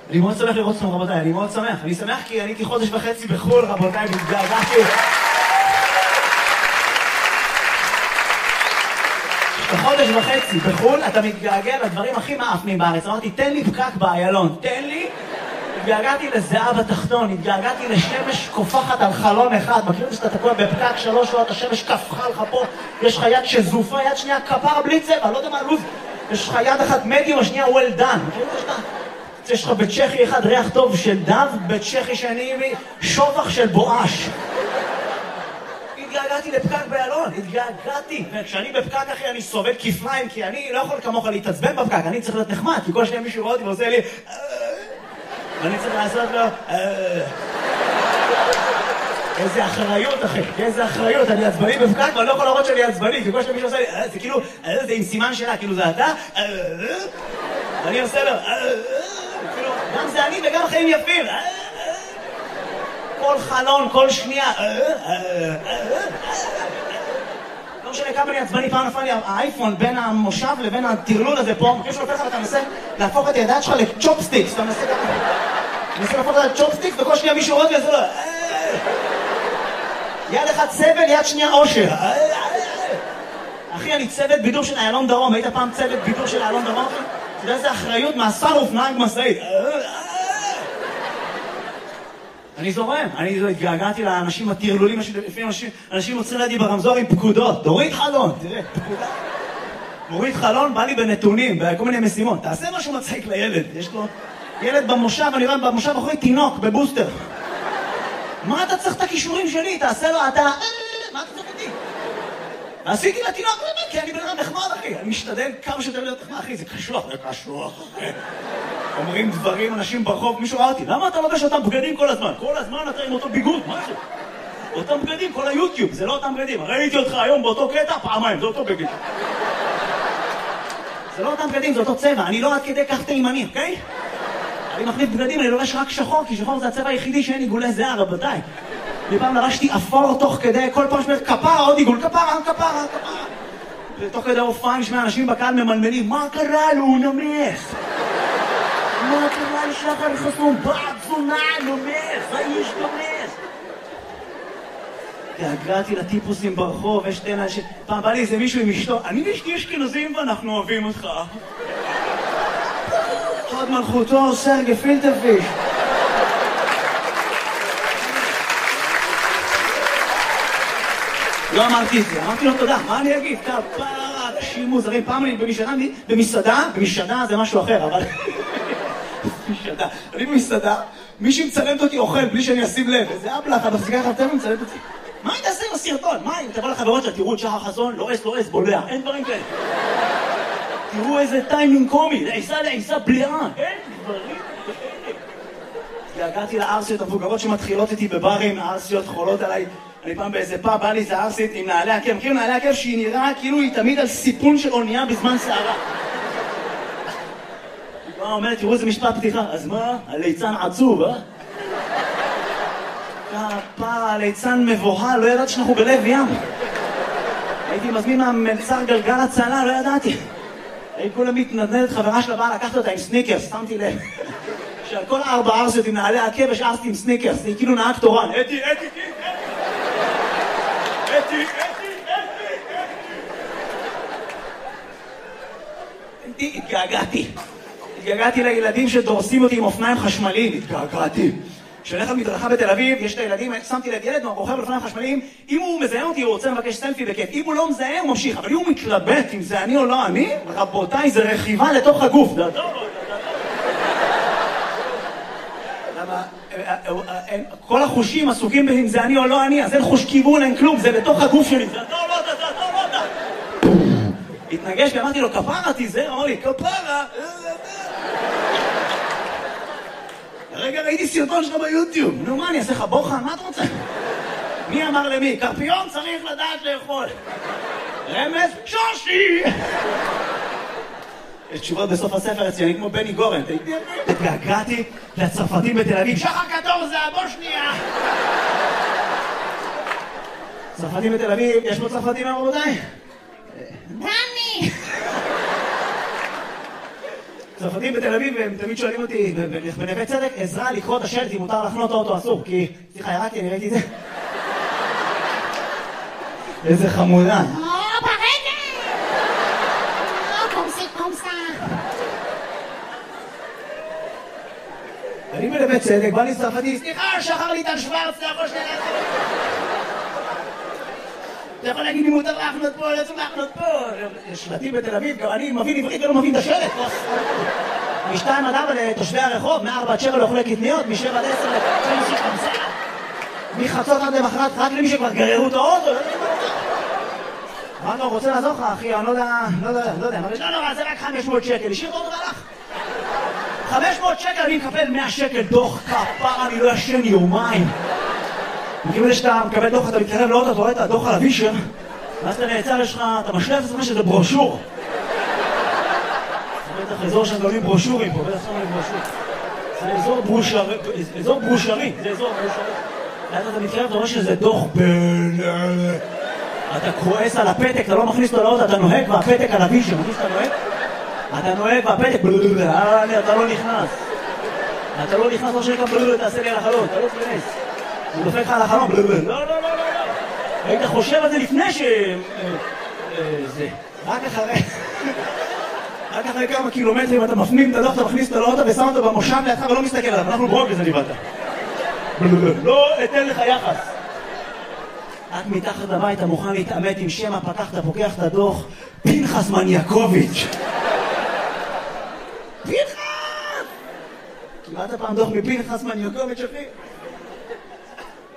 אני מאוד שמח לראות אתכם רבותיי, אני מאוד שמח. אני שמח כי אני הייתי חודש וחצי בחול רבותיי, והתגעגעתי. בחודש וחצי בחול אתה מתגעגע לדברים הכי מאפנים בארץ. אמרתי, תן לי פקק באיילון, תן לי. התגעגעתי לזהה בתחתון, התגעגעתי לשמש קופחת על חלון אחד. מכירים שאתה תקוע בפקק 3 שעות, השמש קפחה לך פה, יש לך יד שזופה, יד שנייה כפרה בלי צבע, לא יודע מה לוז. יש לך יד אחת מדיום, השנייה well done. מכירים שאתה... יש לך בצ'כי אחד ריח טוב של דב, בצ'כי שני שובח של בואש. התגעגעתי לפקק באיילון, התגעגעתי. וכשאני בפקק אחי אני סובל כפליים, כי אני לא יכול כמוך להתעצבן בפקק, אני צריך להיות נחמד, כי כל שניה מישהו רואה אותי ועושה לי ואני צריך לעשות לו איזה אחריות אחי, איזה אחריות, אני עצבני בפקק ואני לא יכול להראות שאני עצבני, כי כל שניה מישהו עושה לי זה כאילו, זה עם סימן שלה, כאילו זה אתה ואני עושה לו גם זה אני וגם החיים יפים. כל חלון, כל שנייה. לא משנה כמה אני עצבני, פעם נפל לי האייפון בין המושב לבין הטרלול הזה פה. מכיר שהוא הופך לך, אתה מנסה להפוך את הידיים שלך לצ'ופסטיקס. אתה מנסה להפוך את הצ'ופסטיקס וכל שנייה מישהו רואה וזה לא. יד אחד סבל, יד שנייה אושר. אחי, אני צוות בידור של איילון דרום. היית פעם צוות בידור של איילון דרום? אתה יודע איזה אחריות מהסלוף נהג משאית. אני זורם, אני התגעגעתי לאנשים הטרלולים, אנשים עוצרים לידי ברמזור עם פקודות. תוריד חלון, תראה, פקודה. מוריד חלון, בא לי בנתונים, בכל מיני משימות. תעשה משהו מצחיק לילד, יש לו ילד במושב, אני רואה במושב אחרי תינוק, בבוסטר. מה אתה צריך את הכישורים שלי? תעשה לו, אתה... מה אתה צריך אותי? עשיתי לתינוק, כי אני בן אדם נחמד, אחי. אני משתדל כמה שיותר להיות נחמד, אחי, זה קשוח, זה קשוח, אחי. אומרים דברים, אנשים ברחוב, מישהו ראה אותי, למה אתה לובש אותם בגדים כל הזמן? כל הזמן אתה עם אותו ביגוד, מה זה? אותם בגדים, כל היוטיוב, זה לא אותם בגדים. ראיתי אותך היום באותו קטע, פעמיים, זה אותו בגד. זה לא אותם בגדים, זה אותו צבע, אני לא עד כדי כך תימני, אוקיי? אני מחליף בגדים, אני לובש רק שחור, כי שחור זה הצבע היחידי שאין עיגולי זהה, רבותיי. פעם לבשתי אפור תוך כדי, כל פעם שמרת כפרה, עוד עיגול, כפרה. ותוך כדי הופעה נשמע אנשים בקהל ממלמלים, מה קרה לו, הוא נמס? מה קרה לשחר חסום? בעד זונה, נמס, האיש נמס. התגעגעתי לטיפוסים ברחוב, יש שתי אנשים, פעם בא לי איזה מישהו עם אשתו, אני ואשתי אשכנזים ואנחנו אוהבים אותך. חוד מלכותו, סרגי פילטרפיש. לא אמרתי את זה, אמרתי לו תודה, מה אני אגיד? כפרה, אנשים מוזרים, פעם אני במסעדה זה משהו אחר, אבל... אני במסעדה, מישהי מצלמת אותי אוכל בלי שאני אשים לב, איזה אבלח, את מפסיקה לך טבע מצלמת אותי. מה היא תעשה עם הסרטון? מה אם תבוא לחברות שלה, תראו את שחר חסון, לא אס, בולע, אין דברים כאלה. תראו איזה טיימינג קומי, לעיסה בליעה, אין דברים כאלה. התגעגעתי לארסיות המבוגרות שמתחילות איתי בברים, הארסיות חולות עליי. אני פעם באיזה פאב, בא לי איזה ארסית עם נעלי עקב. מכירים נעלי עקב שהיא נראה כאילו היא תמיד על סיפון של אונייה בזמן שערה. היא פעם אומרת, תראו איזה משפט פתיחה. אז מה? הליצן עצוב, כפרה, הליצן מבוהל, לא ידעתי שאנחנו בלב ים. הייתי מזמין מהמלצר גלגל הצלה, לא ידעתי. הייתי כולה מתנדנדת חברה שלה באה לקחת אותה עם סניקרס, שמתי לב. שעל כל 4 ארסיות עם נעלי עקב יש ארסית עם סניקרס, היא כאילו נהג תורן. אתי. התגעגעתי לילדים שדורסים אותי עם אופניים חשמליים, התגעגעתי. כשהלך על מדרכה בתל אביב, יש את הילדים, שמתי לב ילד רוכב על אופניים חשמליים, אם הוא מזהה אותי הוא רוצה לבקש סלפי בכיף, אם הוא לא מזהה הוא ממשיך, אבל אם הוא מתלבט אם זה אני או לא אני, רבותיי, זה רכיבה לתוך הגוף. כל החושים עסוקים באם זה אני או לא אני, אז אין חוש כיוון, אין כלום, זה בתוך הגוף שלי, זה אתה או לא אתה. התנגש ואמרתי לו, כפרה תיזהר, אמר לי, כפרה. הרגע ראיתי סרטון שלך ביוטיוב, נו מה, אני אעשה לך בוחן, מה אתה רוצה? מי אמר למי? קרפיון צריך לדעת לאכול. רמז, שושי! יש תשובות בסוף הספר אצלי, כמו בני גורן. התגעגעתי לצרפתים בתל אביב. שחר קטור זה הבושניה! צרפתים בתל אביב, יש פה צרפתים רבותיי? דני! צרפתים בתל אביב, הם תמיד שואלים אותי, בנווה צדק, עזרה לקרוא את השלט, אם מותר לחנות האוטו אסור, כי... סליחה, ירדתי, אני ראיתי את זה. איזה חמודה. אני בנווה צדק, בא לי צרפתי, סליחה, שחר לי טל שוורץ, אתה יכול שנייה לעשות. אתה יכול להגיד לי מותר לחנות פה, לא צריך לחנות פה. יש שלטים בתל אביב, גם אני מבין עברית ולא מבין את השלט. מ-2 עד 4 לתושבי הרחוב, מ-4 עד 7 לאוכלי קטניות, מ-7 עד 10 לתושבי חמסה. מחצות עד למחרת, רק למי שכבר גררו את האוטו. מה אתה רוצה לעזור לך, אחי? אני לא יודע. לא נורא, זה רק 500 שקל. השאיר אותו והלך. 500 שקל, אני מקבל 100 שקל דוח כפרה, אני לא ישן יומיים. מכיוון שאתה מקבל דוח, אתה מתקרב לאוטו, אתה רואה את הדוח על הווישר, ואז אתה נעצר, יש לך, אתה משלה את עצמך שזה ברושור. זה בטח אזור שהם גולים ברושורים פה, בטח שמים ברושור. זה אזור ברושרי, זה אזור ברושרי. ואז אתה מתקרב, אתה רואה שזה דוח אתה כועס על הפתק, אתה לא מכניס אותו לאוטו, אתה נוהג והפתק על הווישר, מכניס אתה נוהג? אתה נוהג והפתק, אתה לא נכנס. אתה לא נכנס, לא שנקרא, תעשה לי על החלון, אתה לא תכנס. הוא דופק לך על החלון, לא. היית חושב על זה לפני זה. רק אחרי כמה קילומטרים אתה מפנים את הדוח, אתה מכניס אותו לאוטו ושם אותו במושב לידך ולא מסתכל עליו, אנחנו ברוק לזה נבלת. לא אתן לך יחס. רק מתחת לבית אתה מוכן להתעמת עם שמה, פתחת, פוקח את הדוח, פנחס מניאקוביץ'. פנחס! קיבלת פעם דוח מפנחס מניאקוביץ', אחי?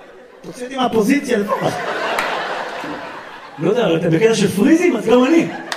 תוציא אותי מהפוזיציה לפחות. לא יודע, אתה בקטע של פריזים, אז גם אני.